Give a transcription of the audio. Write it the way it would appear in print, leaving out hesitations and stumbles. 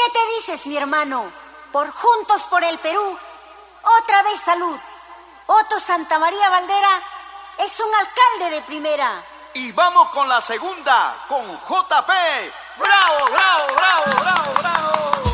¿Qué te dices, mi hermano? Por Juntos por el Perú, otra vez salud. Otto Santamaría Valdera es un alcalde de primera. Y vamos con la segunda, con JP. ¡Bravo, bravo, bravo, bravo, bravo!